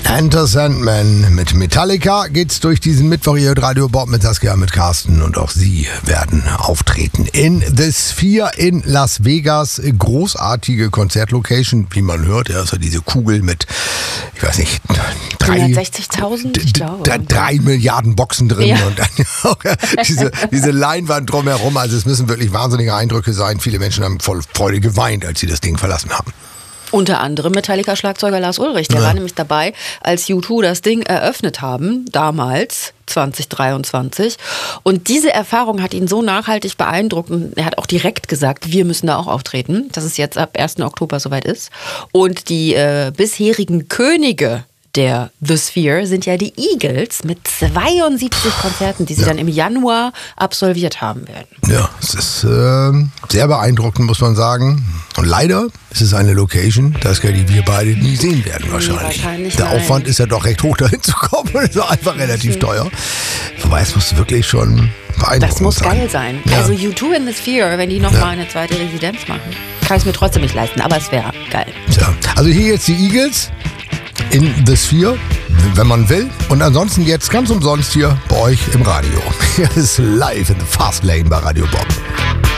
Enter Sandman mit Metallica geht's durch diesen Mittwoch hier mit Radio Bob mit Saskia, mit Carsten und auch sie werden auftreten in The Sphere in Las Vegas. Großartige Konzertlocation, wie man hört. Ja, ist ja diese Kugel mit, ich weiß nicht, 360.000, ich glaube. 3 Milliarden Boxen drin Ja. und dann auch diese Leinwand drumherum. Also es müssen wirklich wahnsinnige Eindrücke sein. Viele Menschen haben voll Freude geweint, als sie das Ding verlassen haben. Unter anderem Metallica-Schlagzeuger Lars Ulrich, der war nämlich dabei, als U2 das Ding eröffnet haben, damals, 2023. Und diese Erfahrung hat ihn so nachhaltig beeindruckt und er hat auch direkt gesagt, wir müssen da auch auftreten, dass es jetzt ab 1. Oktober soweit ist. Und die bisherigen Könige der The Sphere sind ja die Eagles mit 72 Konzerten, die sie dann im Januar absolviert haben werden. Ja, es ist sehr beeindruckend, muss man sagen. Und leider ist es eine Location, die wir beide nie sehen werden wahrscheinlich. Der nein. Aufwand ist ja doch recht hoch, dahin zu kommen. Das ist einfach relativ teuer. Wobei, es muss wirklich schon beeindruckend sein. Das muss geil sein. Ja. Also U2 in The Sphere, wenn die nochmal eine zweite Residenz machen, kann ich es mir trotzdem nicht leisten, aber es wäre geil. Tja, also hier jetzt die Eagles in The Sphere, wenn man will. Und ansonsten jetzt ganz umsonst hier bei euch im Radio. Hier ist live in the Fast Lane bei Radio Bob.